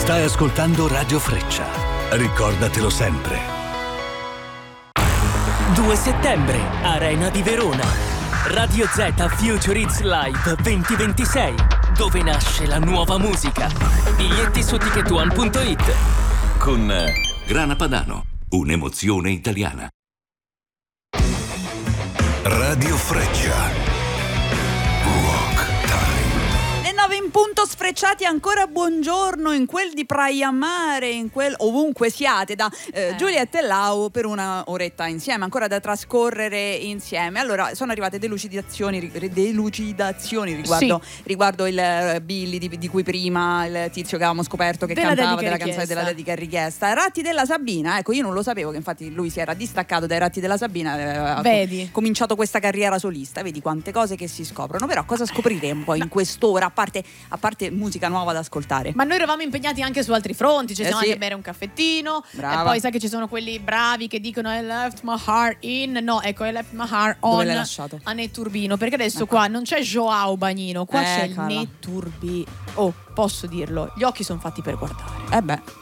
Stai ascoltando Radio Freccia. Ricordatelo sempre. 2 settembre, Arena di Verona. Radio Z Future Hits Live 2026, dove nasce la nuova musica. Biglietti su ticketone.it. Con Grana Padano, un'emozione italiana. Radio Freccia. Le 9 in punto, sfrecciati ancora, buongiorno in quel di Praia Mare, in quel ovunque siate, da Giulietta e Lau per una oretta insieme, ancora da trascorrere insieme. Allora, sono arrivate delucidazioni riguardo il Billy di cui prima, il tizio che avevamo scoperto che cantava della canzone della dedica richiesta. Ratti della Sabina, ecco, io non lo sapevo che infatti lui si era distaccato dai Ratti della Sabina, ha cominciato questa carriera solista. Vedi quante cose che si scoprono, però cosa scopriremo poi in quest'ora, a parte musica nuova da ascoltare? Ma noi eravamo impegnati anche su altri fronti, ci siamo anche a bere un caffettino. Brava. E poi sai che ci sono quelli bravi che dicono I left my heart in. No, ecco, I left my heart on. Dove l'hai lasciato? A Netturbino, perché adesso qua non c'è Joao Bagnino, qua c'è il cala. Netturbino. Oh, posso dirlo, gli occhi sono fatti per guardare. Beh,